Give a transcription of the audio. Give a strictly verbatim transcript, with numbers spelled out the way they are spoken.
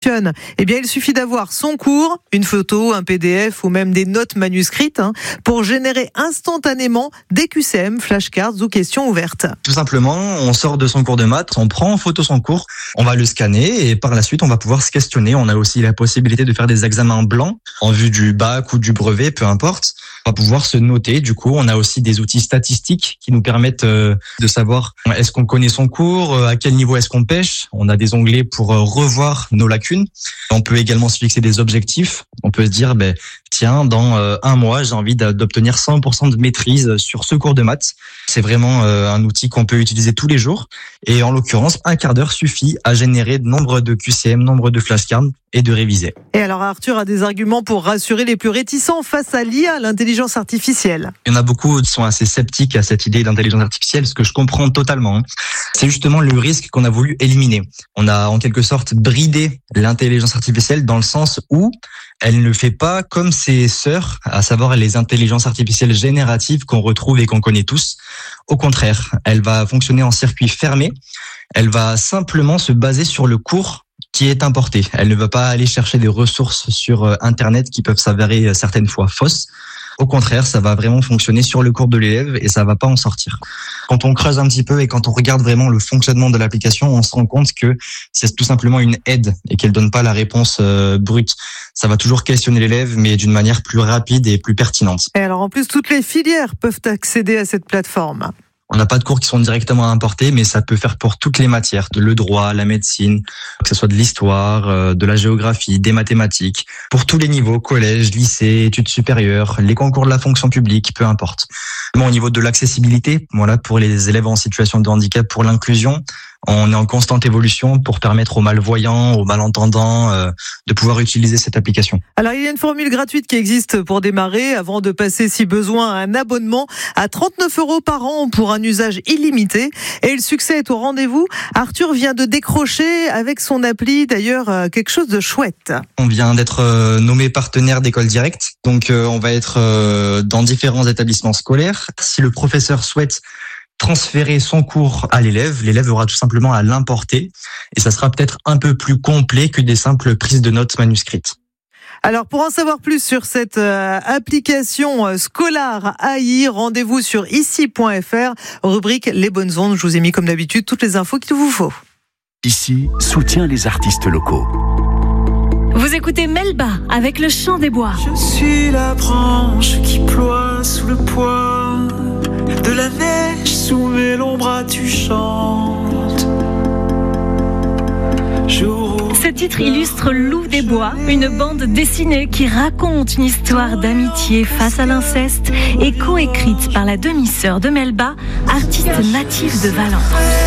fonctionne ? Eh bien, il suffit d'avoir son cours, une photo, un P D F ou même des notes manuscrites hein, pour générer instantanément des Q C M, flashcards ou questions ouvertes. Tout simplement, on sort de son cours de maths, on prend en photo son cours, on va le scanner et par la suite, on va pouvoir se questionner. On a aussi la possibilité de faire des examens blancs en vue du bac ou du brevet, peu importe. On va pouvoir se noter. Du coup, on a aussi des outils statistiques qui nous permettent euh, de savoir est-ce qu'on connaît son cours, euh, à quel niveau est-ce qu'on pêche. On a des onglets pour euh, revoir nos lacunes. On peut également se fixer des objectifs. On peut se dire, ben, tiens, dans euh, un mois, j'ai envie d'obtenir cent pour cent de maîtrise sur ce cours de maths. C'est vraiment euh, un outil qu'on peut utiliser tous les jours. Et en l'occurrence, un quart d'heure suffit à générer nombre de Q C M, nombre de flashcards et de réviser. Et alors Arthur a des arguments pour rassurer les plus réticents face à l'I A, l'intelligence artificielle. Il y en a beaucoup qui sont assez sceptiques à cette idée d'intelligence artificielle, ce que je comprends totalement. C'est justement le risque qu'on a voulu éliminer. On a en quelque sorte bridé l'intelligence artificielle dans le sens où elle ne fait pas comme ses sœurs, à savoir les intelligences artificielles génératives qu'on retrouve et qu'on connaît tous. Au contraire, elle va fonctionner en circuit fermé. Elle va simplement se baser sur le cours qui est importé. Elle ne va pas aller chercher des ressources sur Internet qui peuvent s'avérer certaines fois fausses. Au contraire, ça va vraiment fonctionner sur le cours de l'élève et ça va pas en sortir. Quand on creuse un petit peu et quand on regarde vraiment le fonctionnement de l'application, on se rend compte que c'est tout simplement une aide et qu'elle donne pas la réponse euh, brute. Ça va toujours questionner l'élève, mais d'une manière plus rapide et plus pertinente. Et alors en plus, toutes les filières peuvent accéder à cette plateforme. On n'a pas de cours qui sont directement importés, mais ça peut faire pour toutes les matières, de le droit, la médecine, que ce soit de l'histoire, de la géographie, des mathématiques, pour tous les niveaux, collège, lycée, études supérieures, les concours de la fonction publique, peu importe. Bon, au niveau de l'accessibilité, voilà, pour les élèves en situation de handicap, pour l'inclusion, on est en constante évolution pour permettre aux malvoyants, aux malentendants euh, de pouvoir utiliser cette application. Alors, il y a une formule gratuite qui existe pour démarrer avant de passer, si besoin, à un abonnement à trente-neuf euros par an pour un usage illimité. Et le succès est au rendez-vous. Arthur vient de décrocher avec son appli, d'ailleurs, quelque chose de chouette. On vient d'être nommé partenaire d'École Directe. Donc, euh, on va être euh, dans différents établissements scolaires. Si le professeur souhaite transférer son cours à l'élève, l'élève aura tout simplement à l'importer et ça sera peut-être un peu plus complet que des simples prises de notes manuscrites. Alors pour en savoir plus sur cette euh, application euh, Scholar A I, rendez-vous sur ici point f r, rubrique Les Bonnes Ondes. Je vous ai mis comme d'habitude toutes les infos qu'il vous faut. Ici, soutient les artistes locaux. Vous écoutez Melba avec le chant des bois. Je suis la branche qui ploie sous le poids de la neige, sous mes longs bras tu chantes. Ce titre illustre Loup des Bois, une bande dessinée qui raconte une histoire d'amitié face à l'inceste et coécrite par la demi-sœur de Melba, artiste native de Valence.